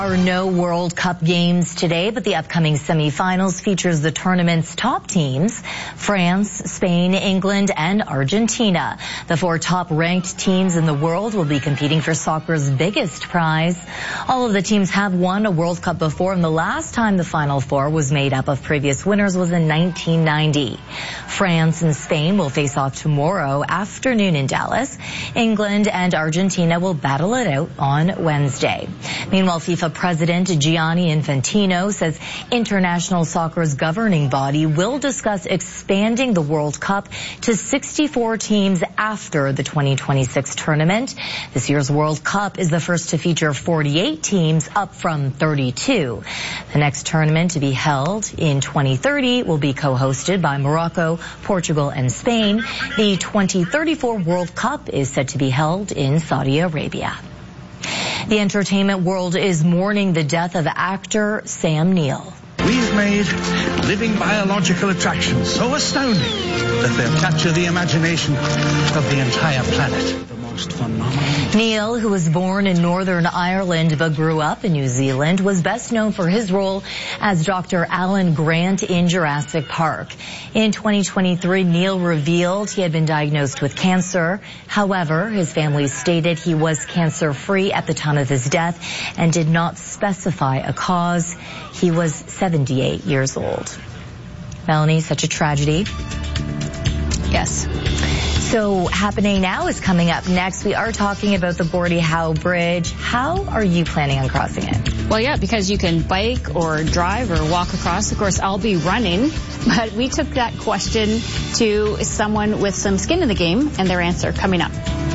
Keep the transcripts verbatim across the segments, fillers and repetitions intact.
There are no World Cup games today, but the upcoming semifinals features the tournament's top teams, France, Spain, England, and Argentina. The four top-ranked teams in the world will be competing for soccer's biggest prize. All of the teams have won a World Cup before, and the last time the Final Four was made up of previous winners was in nineteen ninety. France and Spain will face off tomorrow afternoon in Dallas. England and Argentina will battle it out on Wednesday. Meanwhile, FIFA President Gianni Infantino says international soccer's governing body will discuss expanding the World Cup to sixty-four teams after the twenty twenty-six tournament. This year's World Cup is the first to feature forty-eight teams, up from thirty-two. The next tournament to be held in twenty thirty will be co-hosted by Morocco, Portugal, and Spain. The twenty thirty-four World Cup is set to be held in Saudi Arabia. The entertainment world is mourning the death of actor Sam Neill. We've made living biological attractions so astounding that they'll capture the imagination of the entire planet. The most phenomenal. Neill, who was born in Northern Ireland but grew up in New Zealand, was best known for his role as Doctor Alan Grant in Jurassic Park. In twenty twenty-three, Neill revealed he had been diagnosed with cancer. However, his family stated he was cancer-free at the time of his death and did not specify a cause. He was seventy-eight years old. Melanie, such a tragedy. Yes. So happening now is coming up next. We are talking about the Gordie Howe Bridge. How are you planning on crossing it? Well, yeah, because you can bike or drive or walk across. Of course, I'll be running. But we took that question to someone with some skin in the game, and their answer coming up.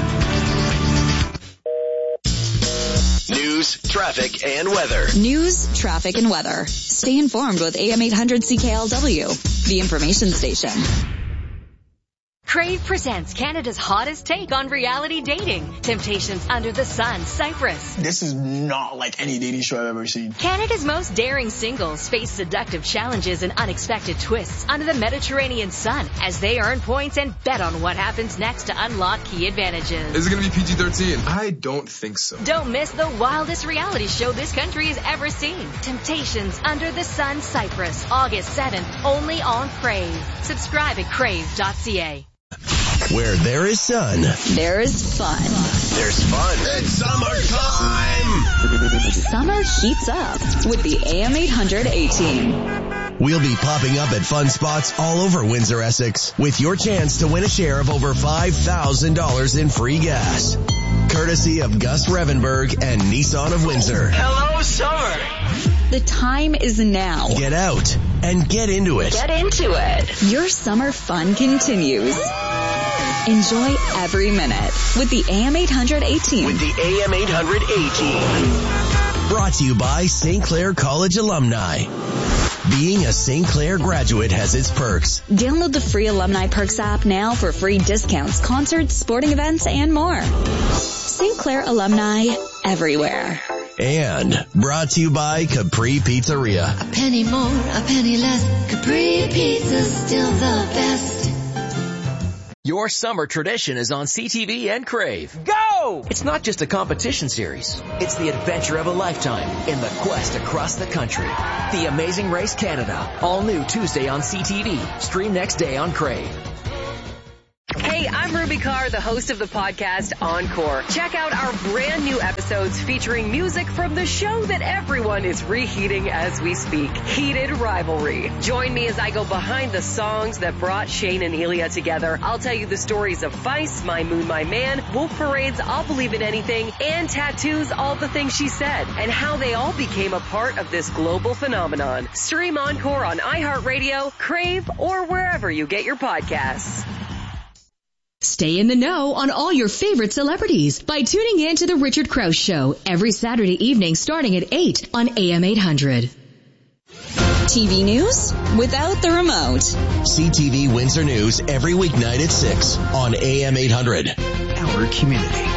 News, traffic, and weather. News, traffic, and weather. Stay informed with A M eight hundred C K L W, the information station. Crave presents Canada's hottest take on reality dating. Temptations Under the Sun, Cyprus. This is not like any dating show I've ever seen. Canada's most daring singles face seductive challenges and unexpected twists under the Mediterranean sun as they earn points and bet on what happens next to unlock key advantages. Is it going to be P G thirteen? I don't think so. Don't miss the wildest reality show this country has ever seen. Temptations Under the Sun, Cyprus, August seventh, only on Crave. Subscribe at crave dot c a. Where there is sun, there is fun. There's fun. It's summertime! Summer heats up with the A M eight hundred A-Team. We'll be popping up at fun spots all over Windsor, Essex, with your chance to win a share of over five thousand dollars in free gas. Courtesy of Gus Revenberg and Nissan of Windsor. Hello, summer! The time is now. Get out and get into it. Get into it. Your summer fun continues. Enjoy every minute with the A M eight hundred A-Team. With the A M eight hundred A-Team. Brought to you by Saint Clair College alumni. Being a Saint Clair graduate has its perks. Download the free Alumni Perks app now for free discounts, concerts, sporting events, and more. Saint Clair alumni everywhere. And brought to you by Capri Pizzeria. A penny more, a penny less. Capri Pizza's still the best. Your summer tradition is on C T V and Crave. Go! It's not just a competition series. It's the adventure of a lifetime in the quest across the country. The Amazing Race Canada. All new Tuesday on C T V. Stream next day on Crave. Hey, I'm Ruby Carr, the host of the podcast Encore. Check out our brand new episodes featuring music from the show that everyone is reheating as we speak, Heated Rivalry. Join me as I go behind the songs that brought Shane and Elia together. I'll tell you the stories of Vice, My Moon, My Man, Wolf Parade's I'll Believe in Anything, and Tattoo's All the Things She Said, and how they all became a part of this global phenomenon. Stream Encore on iHeartRadio, Crave, or wherever you get your podcasts. Stay in the know on all your favorite celebrities by tuning in to The Richard Krause Show every Saturday evening starting at eight on A M eight hundred. T V news without the remote. C T V Windsor News every weeknight at six on A M eight hundred. Our community.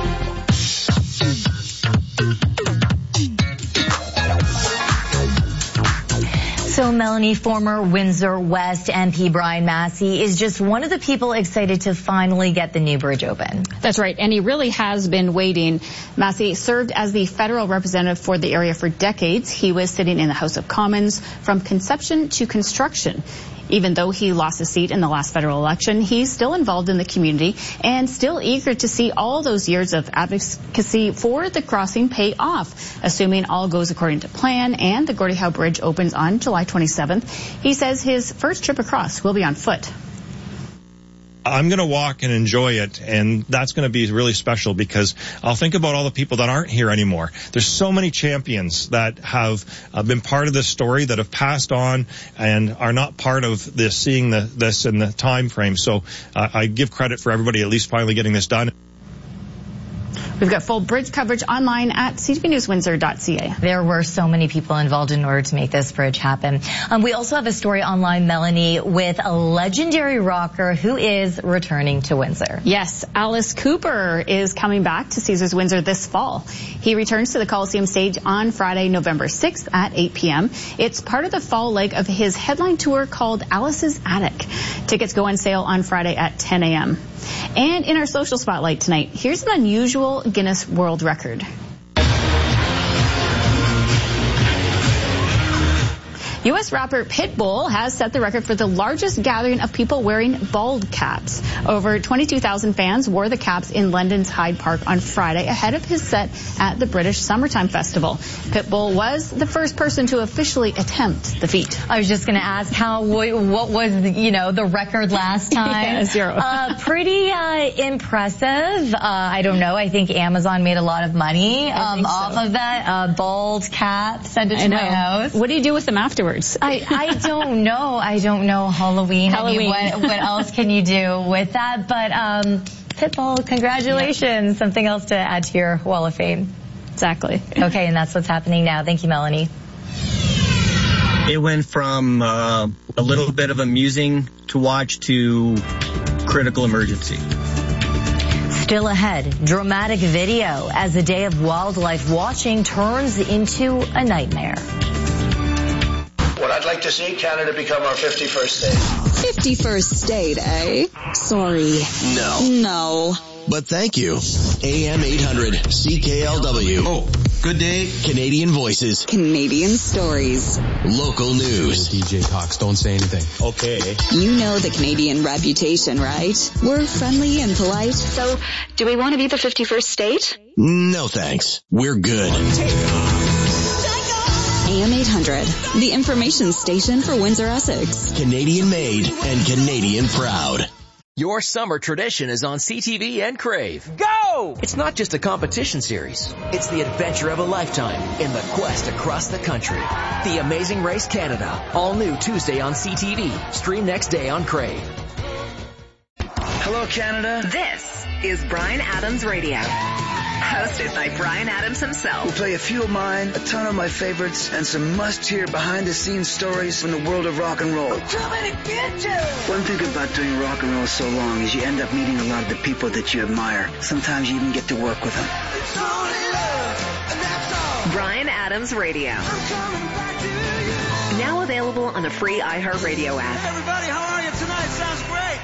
So, Melanie, former Windsor West M P Brian Massey is just one of the people excited to finally get the new bridge open. That's right, and he really has been waiting. Massey served as the federal representative for the area for decades. He was sitting in the House of Commons from conception to construction. Even though he lost his seat in the last federal election, he's still involved in the community and still eager to see all those years of advocacy for the crossing pay off, assuming all goes according to plan and the Gordie Howe Bridge opens on July twenty-seventh. He says his first trip across will be on foot. I'm going to walk and enjoy it, and that's going to be really special because I'll think about all the people that aren't here anymore. There's so many champions that have uh, been part of this story that have passed on and are not part of this, seeing the, this in the time frame. So uh, I give credit for everybody at least finally getting this done. We've got full bridge coverage online at c t v news windsor dot c a. There were so many people involved in order to make this bridge happen. Um, we also have a story online, Melanie, with a legendary rocker who is returning to Windsor. Yes, Alice Cooper is coming back to Caesars Windsor this fall. He returns to the Coliseum stage on Friday, November sixth at eight p m It's part of the fall leg of his headline tour called Alice's Attic. Tickets go on sale on Friday at ten a m And in our social spotlight tonight, here's an unusual Guinness World Record. U S rapper Pitbull has set the record for the largest gathering of people wearing bald caps. Over twenty-two thousand fans wore the caps in London's Hyde Park on Friday ahead of his set at the British Summertime Festival. Pitbull was the first person to officially attempt the feat. I was just going to ask how what was you know the record last time? Yeah, zero. uh, pretty uh, impressive. Uh, I don't know. I think Amazon made a lot of money um, so. off of that uh, bald cap. Send it to I know. my house. What do you do with them afterwards? I, I don't know. I don't know. Halloween. Halloween. I mean, what, what else can you do with that? But um, Pitbull, congratulations. Yeah. Something else to add to your wall of fame. Exactly. Okay, and that's what's happening now. Thank you, Melanie. It went from uh, a little bit of amusing to watch to critical emergency. Still ahead, dramatic video as a day of wildlife watching turns into a nightmare. What I'd like to see Canada become our fifty-first state. fifty-first state, eh? Sorry. No. No. But thank you. A M eight hundred C K L W. Oh, good day. Canadian voices. Canadian stories. Local news. D J Cox, don't say anything. Okay. You know the Canadian reputation, right? We're friendly and polite. So, do we want to be the fifty-first state? No thanks. We're good. A M eight hundred, the information station for Windsor, Essex. Canadian made and Canadian proud. Your summer tradition is on C T V and Crave. Go! It's not just a competition series. It's the adventure of a lifetime in the quest across the country. The Amazing Race Canada. All new Tuesday on C T V. Stream next day on Crave. Hello, Canada. This is Bryan Adams Radio. Hosted by Bryan Adams himself. We'll play a few of mine, a ton of my favorites, and some must-hear behind-the-scenes stories from the world of rock and roll. I'm coming to get you! One thing about doing rock and roll so long is you end up meeting a lot of the people that you admire. Sometimes you even get to work with them. It's only love, and that's all. Bryan Adams Radio. I'm coming back to you. Now available on the free iHeartRadio app. Hey everybody, how are you tonight? Sounds great.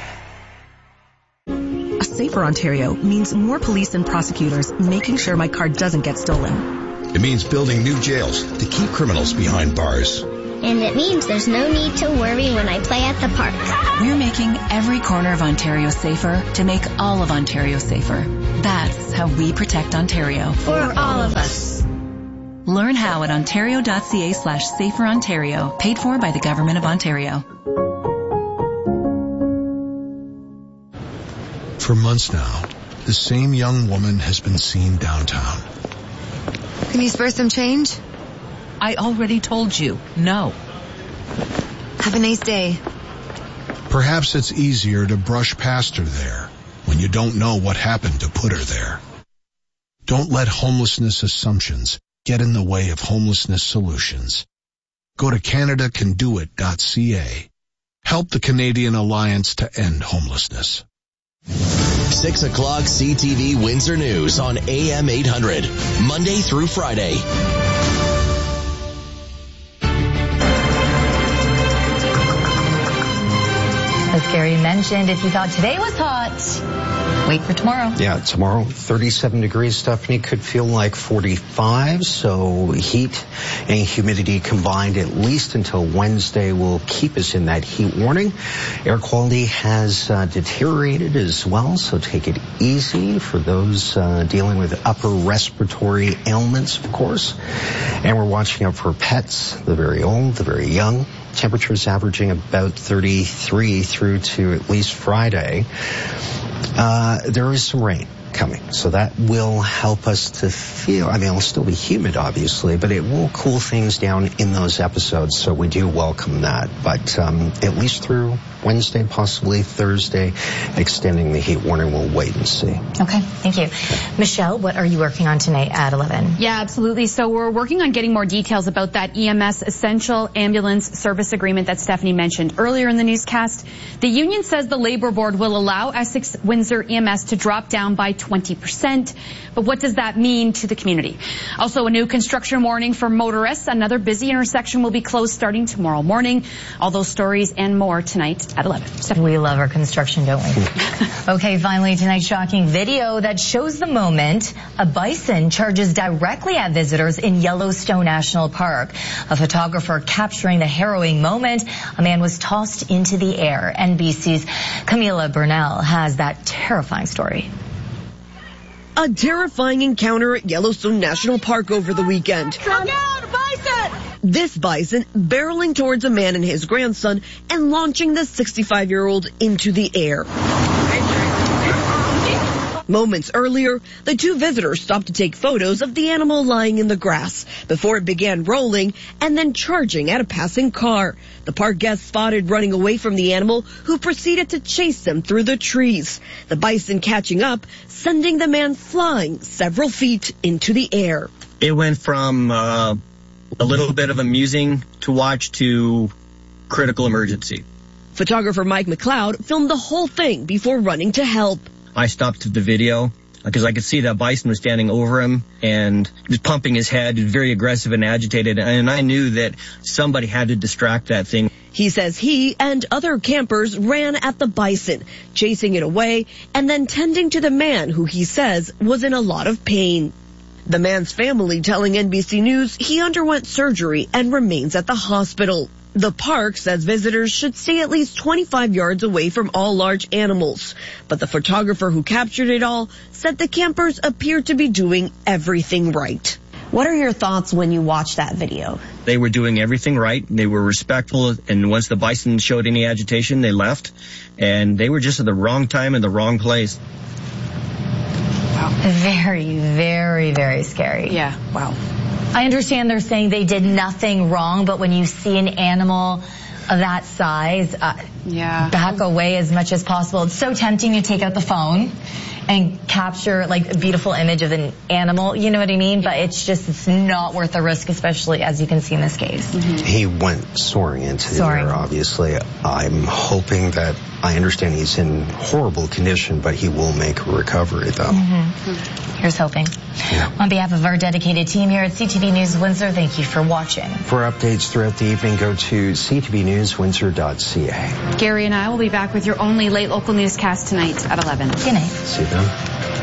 A safer Ontario means more police and prosecutors making sure my car doesn't get stolen. It means building new jails to keep criminals behind bars. And it means there's no need to worry when I play at the park. We're making every corner of Ontario safer to make all of Ontario safer. That's how we protect Ontario. For all of us. Learn how at ontario.ca slash safer Ontario. Paid for by the Government of Ontario. For months now, the same young woman has been seen downtown. Can you spare some change? I already told you, no. Have a nice day. Perhaps it's easier to brush past her there when you don't know what happened to put her there. Don't let homelessness assumptions get in the way of homelessness solutions. Go to canada can do it dot c a. Help the Canadian Alliance to End Homelessness. Six o'clock C T V Windsor News on A M eight hundred, Monday through Friday. Gary mentioned if you thought today was hot, wait for tomorrow. Yeah, tomorrow, thirty-seven degrees, Stephanie, could feel like forty-five. So heat and humidity combined at least until Wednesday will keep us in that heat warning. Air quality has uh, deteriorated as well, so take it easy for those uh, dealing with upper respiratory ailments, of course. And we're watching out for pets, the very old, the very young. Temperatures averaging about thirty-three through to at least Friday. Uh, there is some rain coming, so that will help us to feel, I mean, it'll still be humid, obviously, but it will cool things down in those episodes, so we do welcome that. But um, at least through Wednesday, possibly Thursday, extending the heat warning, we'll wait and see. Okay, thank you. Michelle, what are you working on tonight at eleven? Yeah, absolutely. So we're working on getting more details about that E M S Essential Ambulance Service Agreement that Stephanie mentioned earlier in the newscast. The union says the Labor Board will allow Essex Windsor E M S to drop down by twenty percent. But what does that mean to the community? Also, a new construction warning for motorists. Another busy intersection will be closed starting tomorrow morning. All those stories and more tonight at eleven. Stephanie. We love our construction, don't we? Okay, finally, tonight's shocking video that shows the moment a bison charges directly at visitors in Yellowstone National Park. A photographer capturing the harrowing moment. A man was tossed into the air. N B C's Camila Burnell has that terrifying story. A terrifying encounter at Yellowstone National Park over the weekend. Look out, a bison! This bison barreling towards a man and his grandson and launching the sixty-five-year-old into the air. Moments earlier, the two visitors stopped to take photos of the animal lying in the grass before it began rolling and then charging at a passing car. The park guests spotted running away from the animal, who proceeded to chase them through the trees. The bison catching up, sending the man flying several feet into the air. It went from uh, a little bit of amusing to watch to critical emergency. Photographer Mike McLeod filmed the whole thing before running to help. I stopped the video because I could see that bison was standing over him and was pumping his head, very aggressive and agitated, and I knew that somebody had to distract that thing. He says he and other campers ran at the bison, chasing it away and then tending to the man who he says was in a lot of pain. The man's family telling N B C News he underwent surgery and remains at the hospital. The park says visitors should stay at least twenty-five yards away from all large animals. But the photographer who captured it all said the campers appear to be doing everything right. What are your thoughts when you watch that video? They were doing everything right. They were respectful, and once the bison showed any agitation, they left. And they were just at the wrong time in the wrong place. Wow. Very, very, very scary. Yeah, wow. I understand they're saying they did nothing wrong, but when you see an animal of that size, uh, yeah, back away as much as possible. It's so tempting to take out the phone and capture like a beautiful image of an animal, you know what I mean? But it's just, it's not worth the risk, especially as you can see in this case. Mm-hmm. He went soaring into the soaring. air, obviously. I'm hoping that, I understand he's in horrible condition, but he will make a recovery, though. Mm-hmm. Here's hoping. Yeah. On behalf of our dedicated team here at C T V News Windsor, thank you for watching. For updates throughout the evening, go to c t v news windsor dot c a. Gary and I will be back with your only late local newscast tonight at eleven. Good night. See you then.